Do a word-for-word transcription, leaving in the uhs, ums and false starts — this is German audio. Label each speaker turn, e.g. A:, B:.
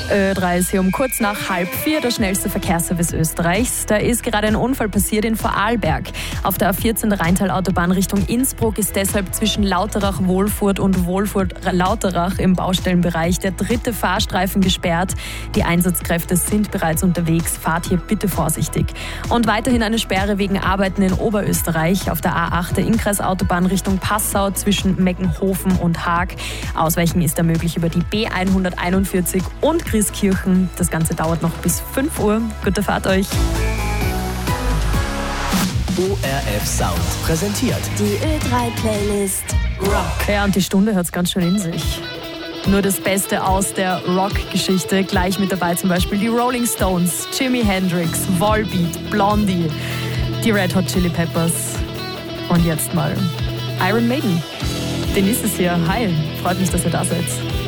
A: Ö drei ist hier um kurz nach halb vier, der schnellste Verkehrsservice Österreichs. Da ist gerade ein Unfall passiert in Vorarlberg. Auf der A vierzehn der Rheintal-Autobahn Richtung Innsbruck ist deshalb zwischen Lauterach-Wohlfurt und Wohlfurt-Lauterach im Baustellenbereich der dritte Fahrstreifen gesperrt. Die Einsatzkräfte sind bereits unterwegs. Fahrt hier bitte vorsichtig. Und weiterhin eine Sperre wegen Arbeiten in Oberösterreich auf der A acht der Innkreisautobahn Richtung Passau zwischen Meckenhofen und Haag. Ausweichen ist da möglich über die B hunderteinundvierzig und Christkirchen. Das Ganze dauert noch bis fünf Uhr. Gute Fahrt euch.
B: O R F Sound präsentiert
C: die Ö drei Playlist
A: Rock. Ja, und die Stunde hat es ganz schön in sich. Nur das Beste aus der Rock-Geschichte. Gleich mit dabei zum Beispiel die Rolling Stones, Jimi Hendrix, Volbeat, Blondie, die Red Hot Chili Peppers und jetzt mal Iron Maiden. Denise ist hier. Hi, freut mich, dass ihr da seid.